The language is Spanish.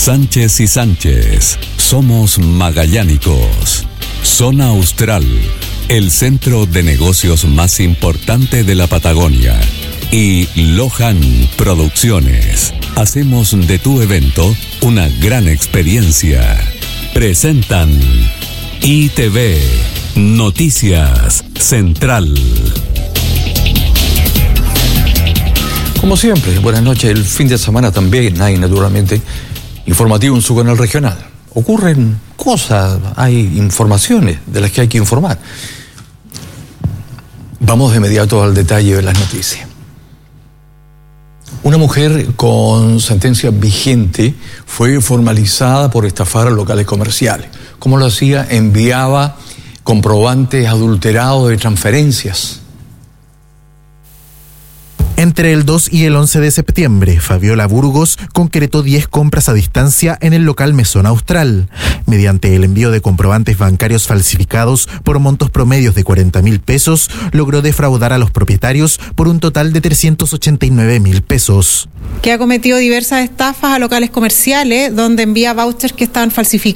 Sánchez y Sánchez, somos magallánicos. Zona Austral, el centro de negocios más importante de la Patagonia. Y Lohan Producciones, hacemos de tu evento una gran experiencia. Presentan ITV, Noticias Central. Como siempre, buenas noches. El fin de semana también hay, naturalmente, informativo en su canal regional. Ocurren cosas, hay informaciones de las que hay que informar. Vamos de inmediato al detalle de las noticias. Una mujer con sentencia vigente fue formalizada por estafar a locales comerciales. ¿Cómo lo hacía? Enviaba comprobantes adulterados de transferencias. Entre el 2 y el 11 de septiembre, Fabiola Burgos concretó 10 compras a distancia en el local Mesón Austral. Mediante el envío de comprobantes bancarios falsificados por montos promedios de 40.000 pesos, logró defraudar a los propietarios por un total de 389.000 pesos. Que ha cometido diversas estafas a locales comerciales donde envía vouchers que estaban falsificados